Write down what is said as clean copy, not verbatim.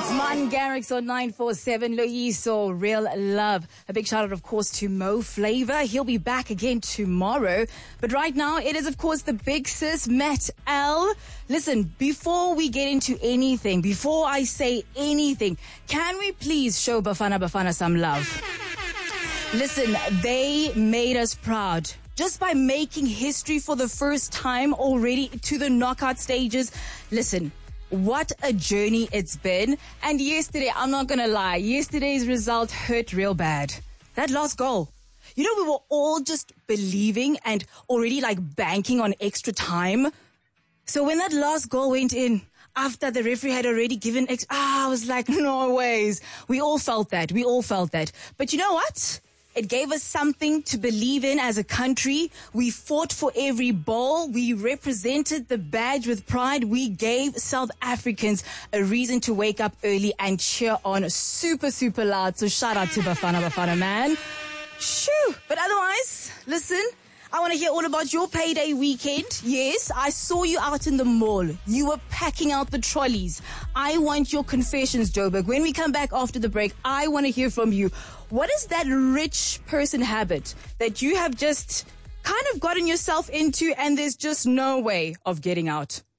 Martin Garrix on 947 Loyiso, Real Love. A big shout out, of course, to Mo Flavor. He'll be back again tomorrow. But right now, it is, of course, the big sis, Matt L. Listen, before we get into anything, before I say anything, can we please show Bafana Bafana some love? Listen, they made us proud. Just by making history for the first time already to the knockout stages. Listen, what a journey it's been. And yesterday, I'm not going to lie, yesterday's result hurt real bad. That last goal. You know, we were all just believing and already banking on extra time. So when that last goal went in, after the referee had already given I was like, no ways. We all felt that. But you know what? It gave us something to believe in as a country. We fought for every ball. We represented the badge with pride. We gave South Africans a reason to wake up early and cheer on super, super loud. So shout out to Bafana, man. Shoo. But otherwise, listen, I want to hear all about your payday weekend. Yes, I saw you out in the mall. You were packing out the trolleys. I want your confessions, Joburg. When we come back after the break, I want to hear from you. What is that rich person habit that you have just kind of gotten yourself into and there's just no way of getting out?